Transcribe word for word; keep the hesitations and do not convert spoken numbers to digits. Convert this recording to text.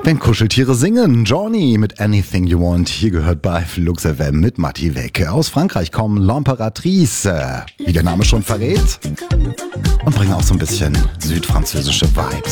Wenn Kuscheltiere singen, Johnny mit Anything You Want. Hier gehört bei Flux F M mit Matti Weg. Aus Frankreich kommen L'Impératrice, wie der Name schon verrät, und bringen auch so ein bisschen südfranzösische Vibes.